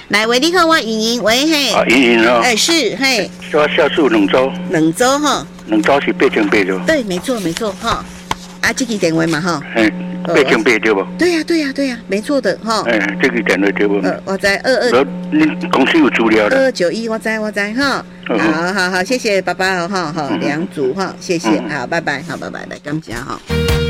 来，喂，你好，我莹莹，喂嘿。 莹莹哦。 是嘿。 我下属两周。 两周哈。 两周是8,800对。 对，没错哈。这个电话嘛哈。 8,800对不？ 对呀，没错的哈。 这个电话对不？ 我在22。 你公司有资料的。 2291，我在哈。好，谢谢爸爸哈，两组哈，谢谢，好，拜拜，好，拜拜，来，感谢哈。